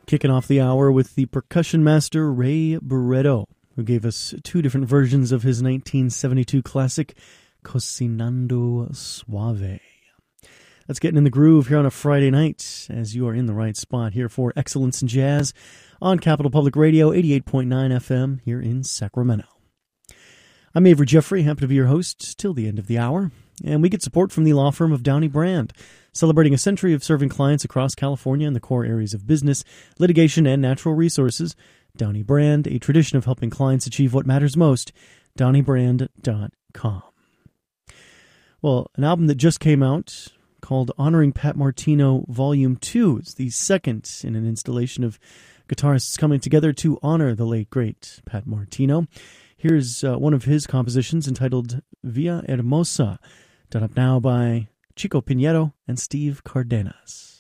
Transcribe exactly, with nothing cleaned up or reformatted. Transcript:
Kicking off the hour with the percussion master Ray Barretto, who gave us two different versions of his nineteen seventy-two classic, Cocinando Suave. Let's get in the groove here on a Friday night, as you are in the right spot here for Excellence in Jazz on Capital Public Radio, eighty-eight point nine F M here in Sacramento. I'm Avery Jeffrey, happy to be your host till the end of the hour, and we get support from the law firm of Downey Brand, celebrating a century of serving clients across California in the core areas of business, litigation, and natural resources. Downey Brand, a tradition of helping clients achieve what matters most. downey brand dot com. Well, an album that just came out called Honoring Pat Martino Volume two. It's the second in an installation of guitarists coming together to honor the late, great Pat Martino. Here's uh, one of his compositions entitled Via Hermosa, done up now by Chico Piñero and Steve Cardenas.